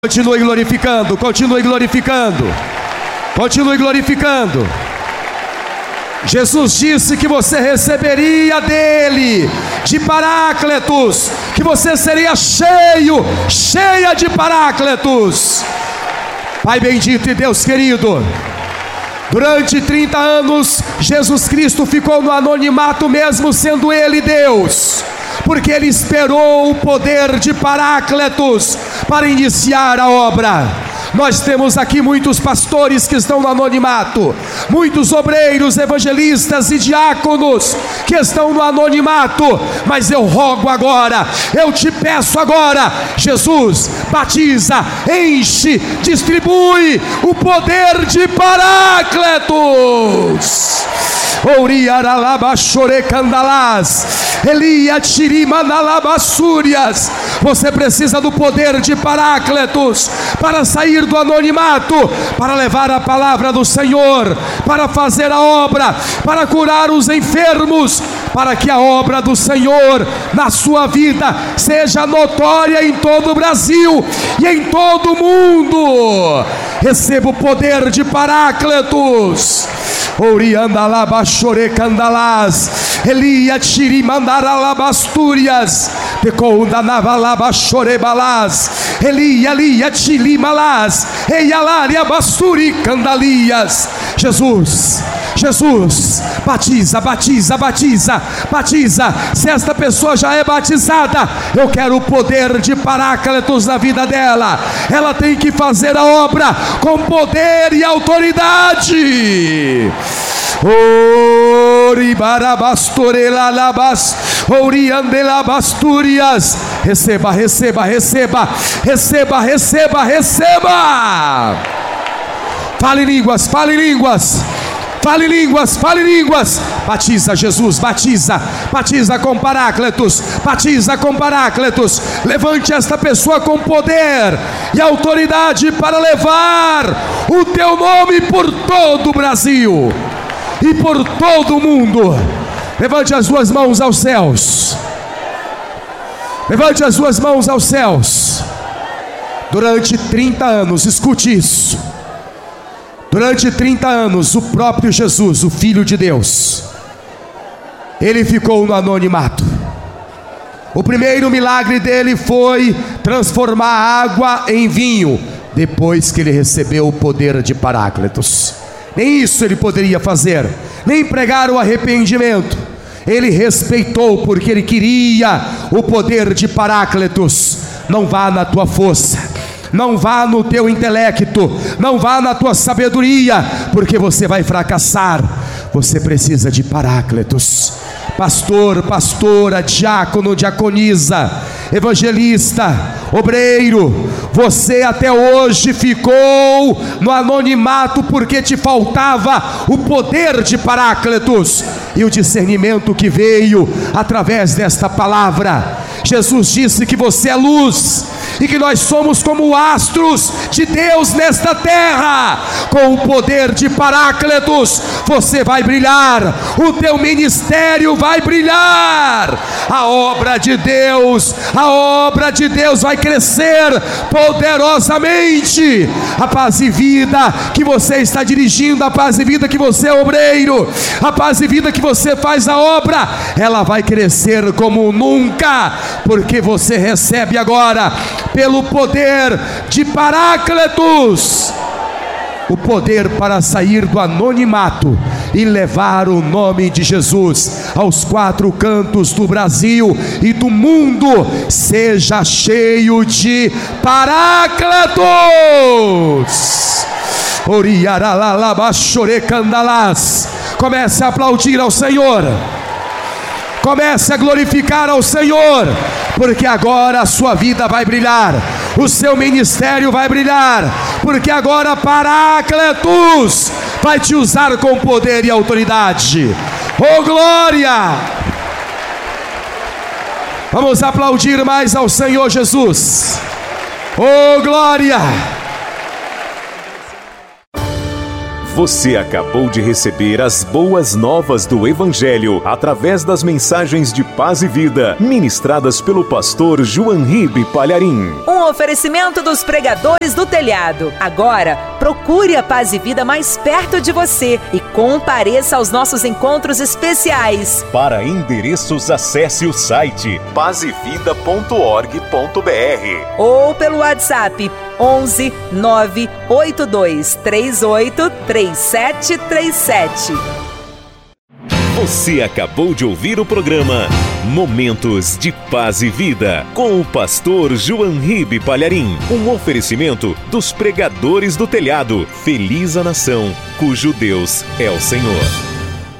Continue glorificando, continue glorificando, continue glorificando. Jesus disse que você receberia dele, de Paráclitos, que você seria cheia de Paráclitos. Pai bendito e Deus querido, durante 30 anos, Jesus Cristo ficou no anonimato mesmo sendo ele Deus, porque ele esperou o poder de Paráclitos para iniciar a obra. Nós temos aqui muitos pastores que estão no anonimato, muitos obreiros, evangelistas e diáconos que estão no anonimato, mas eu rogo agora, eu te peço agora, Jesus, batiza, enche, distribui o poder de Paráclitos. Você precisa do poder de Paráclitos para sair do anonimato, para levar a palavra do Senhor, para fazer a obra, para curar os enfermos, para que a obra do Senhor na sua vida seja notória em todo o Brasil e em todo o mundo. Receba o poder de Paráclitos. Oriandalabachore-candalás, Elia tirimandaralabastúrias, Tecondanavalabachorebalás, Elia tilimalás, Eialaria basturi candalias. Jesus, batiza. Se esta pessoa já é batizada, eu quero o poder de Paráclitos na vida dela. Ela tem que fazer a obra com poder e autoridade. Receba. Fale línguas. Batiza, Jesus, batiza com Paráclitos. Levante esta pessoa com poder e autoridade para levar o teu nome por todo o Brasil e por todo o mundo. Levante as suas mãos aos céus. Durante 30 anos, escute isso. Durante 30 anos, o próprio Jesus, o Filho de Deus, ele ficou no anonimato. O primeiro milagre dele foi transformar água em vinho, depois que ele recebeu o poder de Paráclitos. Nem isso ele poderia fazer, nem pregar o arrependimento. Ele respeitou porque ele queria o poder de Paráclitos. Não vá na tua força, não vá no teu intelecto, não vá na tua sabedoria, porque você vai fracassar. Você precisa de Paráclitos. Pastor, pastora, diácono, diaconisa, evangelista, obreiro, você até hoje ficou no anonimato porque te faltava o poder de Paráclitos e o discernimento que veio através desta palavra. Jesus disse que você é luz e que nós somos como astros de Deus nesta terra. Com o poder de Paráclitos você vai brilhar, o teu ministério vai brilhar, a obra de Deus vai crescer poderosamente. A Paz e Vida que você está dirigindo, a Paz e Vida que você é obreiro, a Paz e Vida que você faz a obra, ela vai crescer como nunca, porque você recebe agora, pelo poder de Paráclitos, o poder para sair do anonimato e levar o nome de Jesus aos 4 cantos do Brasil e do mundo. Seja cheio de Paráclitos. Comece a aplaudir ao Senhor, comece a glorificar ao Senhor, porque agora a sua vida vai brilhar, o seu ministério vai brilhar, porque agora Paráclitos vai te usar com poder e autoridade. Oh glória! Vamos aplaudir mais ao Senhor Jesus. Oh glória! Você acabou de receber as boas novas do Evangelho através das mensagens de paz e vida ministradas pelo pastor João Ribe Palharim. Um oferecimento dos pregadores do telhado. Agora, procure a Paz e Vida mais perto de você e compareça aos nossos encontros especiais. Para endereços, acesse o site pazevida.org.br ou pelo WhatsApp 11 982 38 3737. Você acabou de ouvir o programa Momentos de Paz e Vida com o pastor João Ribe Palharim. Um oferecimento dos pregadores do telhado. Feliz a nação cujo Deus é o Senhor.